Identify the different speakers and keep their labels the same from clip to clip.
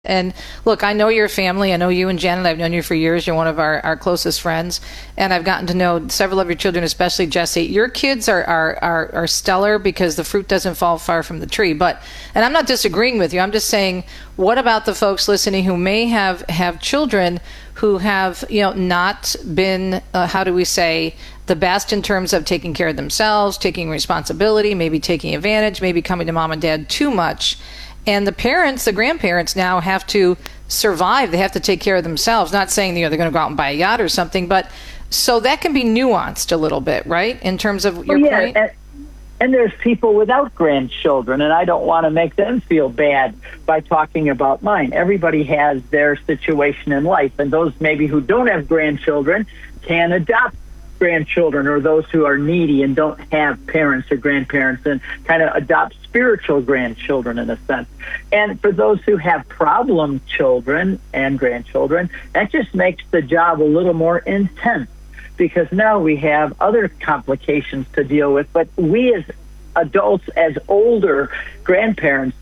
Speaker 1: And look, I know your family. I know you and Janet. I've known you for years. You're one of our closest friends. And I've gotten to know several of your children, especially Jesse. Your kids are stellar because the fruit doesn't fall far from the tree. And I'm not disagreeing with you. I'm just saying, what about the folks listening who may have children who have, not been, how do we say, the best in terms of taking care of themselves, taking responsibility, maybe taking advantage, maybe coming to mom and dad too much. And the parents, the grandparents now have to survive. They have to take care of themselves. Not saying they're going to go out and buy a yacht or something, but so that can be nuanced a little bit, right? In terms of your point.
Speaker 2: And there's people without grandchildren, and I don't want to make them feel bad by talking about mine. Everybody has their situation in life, and those maybe who don't have grandchildren can adopt grandchildren, or those who are needy and don't have parents or grandparents and kind of adopt spiritual grandchildren in a sense. And for those who have problem children and grandchildren, that just makes the job a little more intense because now we have other complications to deal with. But we as adults, as older grandparents,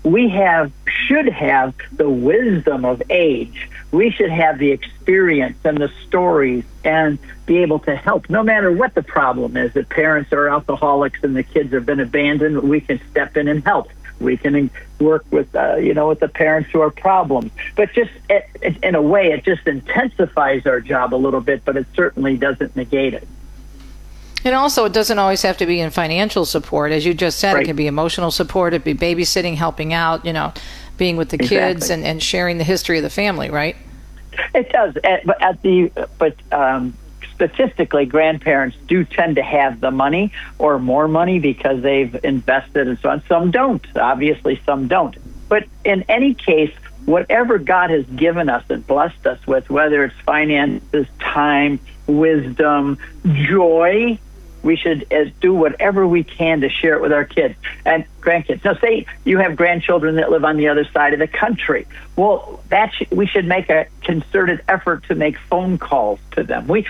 Speaker 2: should have the wisdom of age. We should have the experience and the stories and be able to help no matter what the problem is. If parents are alcoholics and the kids have been abandoned, we can step in and help. We can work with, with the parents who are problems. But just in a way, it just intensifies our job a little bit, but it certainly doesn't negate it.
Speaker 1: And also, it doesn't always have to be in financial support. As you just said,
Speaker 2: Right.
Speaker 1: It can be emotional support. It can be babysitting, helping out, being with the kids and sharing the history of the family, right?
Speaker 2: It does. But statistically, grandparents do tend to have the money or more money because they've invested and so on. Some don't. Obviously, some don't. But in any case, whatever God has given us and blessed us with, whether it's finances, time, wisdom, joy, we should do whatever we can to share it with our kids and grandkids. Now, say you have grandchildren that live on the other side of the country. Well, we should make a concerted effort to make phone calls to them. We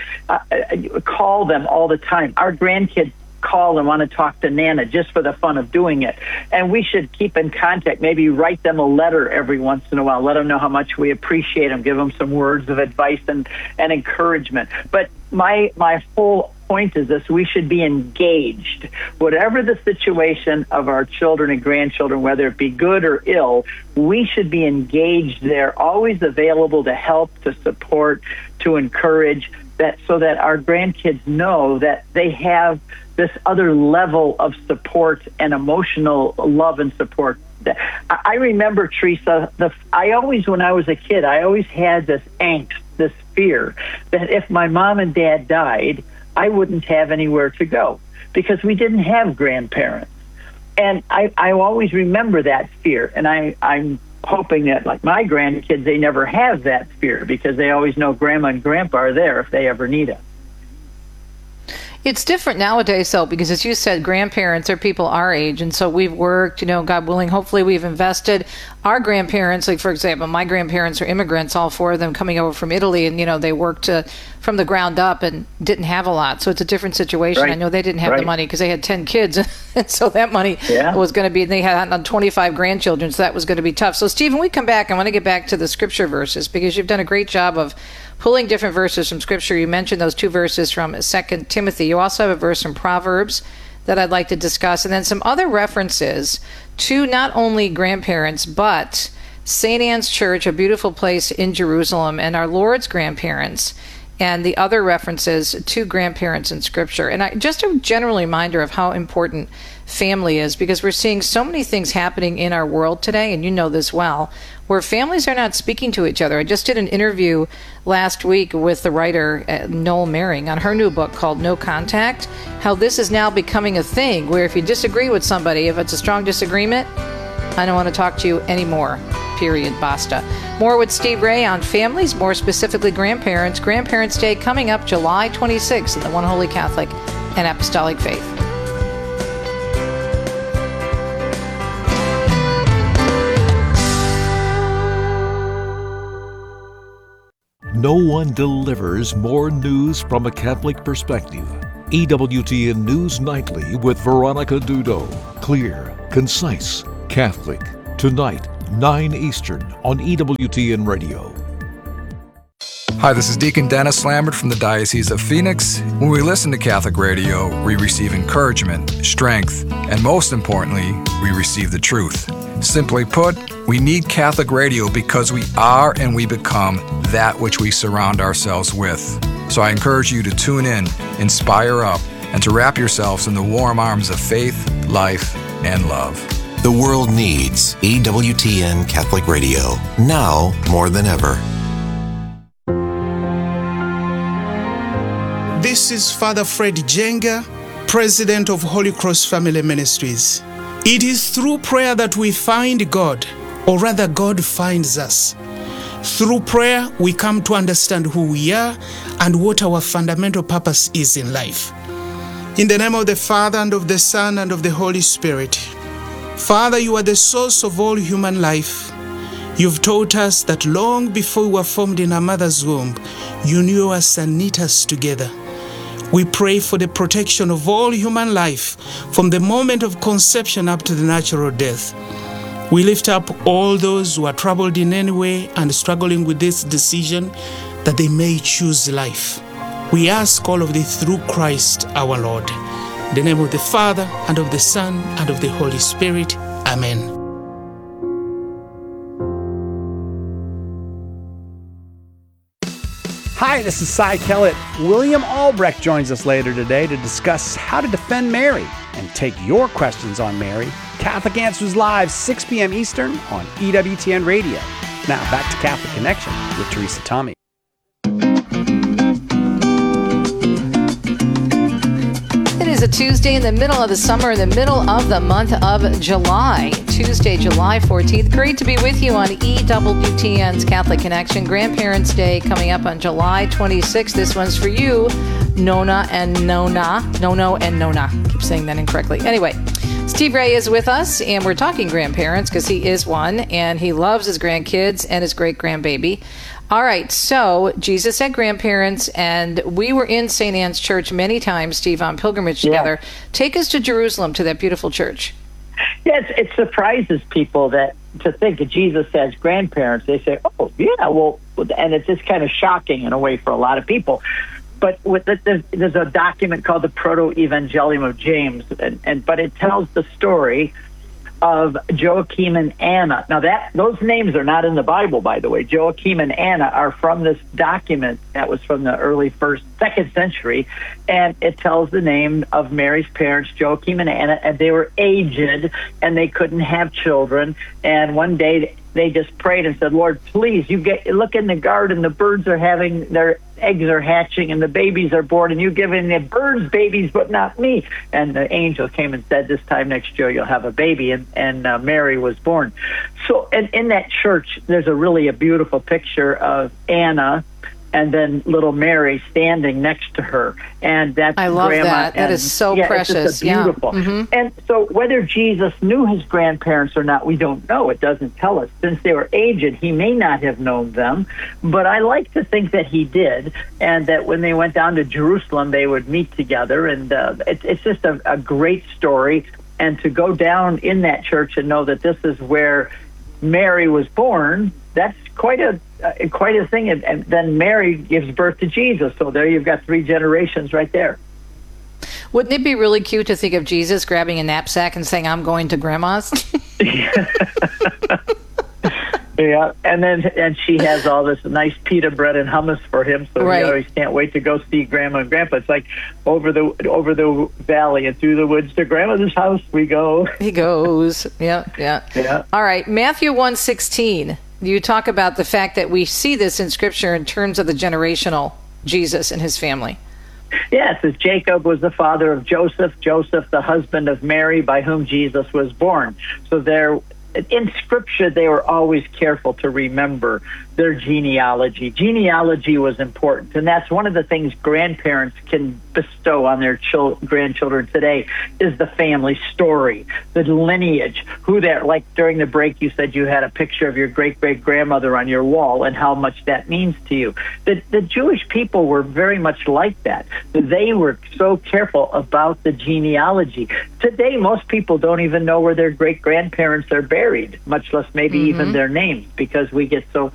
Speaker 2: call them all the time. Our grandkids call and want to talk to Nana just for the fun of doing it. And we should keep in contact, maybe write them a letter every once in a while, let them know how much we appreciate them, give them some words of advice and encouragement. But my whole point is this: we should be engaged. Whatever the situation of our children and grandchildren, whether it be good or ill, we should be engaged there, always available to help, to support, to encourage, that so that our grandkids know that they have this other level of support and emotional love and support. I remember, Teresa, when I was a kid, I always had this angst, this fear that if my mom and dad died, I wouldn't have anywhere to go because we didn't have grandparents. And I always remember that fear. And I'm hoping that, like my grandkids, they never have that fear because they always know Grandma and Grandpa are there if they ever need us.
Speaker 1: It's different nowadays, though, because as you said, grandparents are people our age. And so we've worked, God willing, hopefully we've invested. Our grandparents, like, for example, my grandparents are immigrants, all four of them coming over from Italy. And, they worked from the ground up and didn't have a lot. So it's a different situation.
Speaker 2: Right.
Speaker 1: I know they didn't have the money because they had 10 kids. And so that money was going to be, they had 25 grandchildren. So that was going to be tough. So, Steve, when we come back, I want to get back to the scripture verses because you've done a great job of pulling different verses from Scripture. You mentioned those two verses from 2 Timothy. You also have a verse from Proverbs that I'd like to discuss, and then some other references to not only grandparents, but St. Anne's Church, a beautiful place in Jerusalem, and our Lord's grandparents, and the other references to grandparents in Scripture. And just a general reminder of how important family is, because we're seeing so many things happening in our world today, and you know this well, where families are not speaking to each other. I just did an interview last week with the writer Noel Mering on her new book called No Contact, how this is now becoming a thing where if you disagree with somebody, if it's a strong disagreement, I don't want to talk to you anymore. Period. Basta. More with Steve Ray on families, more specifically grandparents. Grandparents' Day coming up July 26th in the One Holy Catholic and Apostolic Faith.
Speaker 3: No one delivers more news from a Catholic perspective. EWTN News Nightly with Veronica Dudo. Clear, concise, Catholic. Tonight 9 Eastern on EWTN Radio.
Speaker 4: Hi, this is Deacon Dennis Lambert from the Diocese of Phoenix. When we listen to Catholic radio, we receive encouragement, strength, and most importantly, we receive the truth. Simply put, we need Catholic radio because we are and we become that which we surround ourselves with. So I encourage you to tune in, inspire up, and to wrap yourselves in the warm arms of faith, life, and love.
Speaker 5: The world needs EWTN Catholic Radio, now more than ever.
Speaker 6: This is Father Fred Jenga, President of Holy Cross Family Ministries. It is through prayer that we find God, or rather God finds us. Through prayer, we come to understand who we are and what our fundamental purpose is in life. In the name of the Father, and of the Son, and of the Holy Spirit. Father, you are the source of all human life. You've taught us that long before we were formed in our mother's womb, you knew us and knit us together. We pray for the protection of all human life from the moment of conception up to the natural death. We lift up all those who are troubled in any way and struggling with this decision that they may choose life. We ask all of this through Christ our Lord. In the name of the Father, and of the Son, and of the Holy Spirit. Amen.
Speaker 7: Hi, this is Cy Kellett. William Albrecht joins us later today to discuss how to defend Mary and take your questions on Mary. Catholic Answers Live, 6 p.m. Eastern on EWTN Radio. Now, back to Catholic Connection with Teresa Tommy.
Speaker 1: It is a Tuesday in the middle of the summer, in the middle of the month of July. Tuesday, July 14th. Great to be with you on EWTN's Catholic Connection. Grandparents' Day coming up on July 26th. This one's for you, Nona and Nona. Nono and Nona. Keep saying that incorrectly. Anyway, Steve Ray is with us, and we're talking grandparents because he is one, and he loves his grandkids and his great-grandbaby. All right, so Jesus had grandparents, and we were in St. Anne's Church many times, Steve, on pilgrimage together. Take us to Jerusalem, to that beautiful church.
Speaker 2: Yes, it surprises people that to think that Jesus has grandparents. They say, oh, yeah, well, and it's just kind of shocking in a way for a lot of people. But there's a document called the Proto-Evangelium of James, but it tells the story of Joachim and Anna. Now, those names are not in the Bible, by the way. Joachim and Anna are from this document that was from the early second century, and it tells the name of Mary's parents, Joachim and Anna, and they were aged, and they couldn't have children. And one day they just prayed and said, Lord, please, look in the garden, the birds are having their eggs are hatching and the babies are born, and you giving the birds babies, but not me. And the angel came and said, this time next year you'll have a baby, and Mary was born. So in that church, there's a beautiful picture of Anna and then little Mary standing next to her. And that's
Speaker 1: I love
Speaker 2: grandma.
Speaker 1: that. That is so precious.
Speaker 2: It's just beautiful. Yeah. Mm-hmm. And so whether Jesus knew his grandparents or not, we don't know. It doesn't tell us. Since they were aged, he may not have known them. But I like to think that he did, and that when they went down to Jerusalem, they would meet together. And it's just a great story. And to go down in that church and know that this is where Mary was born, that's quite a thing. And then Mary gives birth to Jesus. So there you've got 3 generations right there.
Speaker 1: Wouldn't it be really cute to think of Jesus grabbing a knapsack and saying, I'm going to Grandma's?
Speaker 2: Yeah, and she has all this nice pita bread and hummus for him, so
Speaker 1: right.
Speaker 2: He always can't wait to go see Grandma and Grandpa. It's like over the valley and through the woods to Grandmother's house we go.
Speaker 1: He goes. Yeah. All right, Matthew 1:16. You talk about the fact that we see this in Scripture in terms of the generational Jesus and his family.
Speaker 2: Yes, as Jacob was the father of Joseph, Joseph the husband of Mary, by whom Jesus was born. So in Scripture, they were always careful to remember their genealogy. Genealogy was important, and that's one of the things grandparents can bestow on their grandchildren today is the family story, the lineage, who they're like. During the break, you said you had a picture of your great-great-grandmother on your wall and how much that means to you. The Jewish people were very much like that. They were so careful about the genealogy. Today, most people don't even know where their great-grandparents are buried. buried, much less maybe even their names, because we get so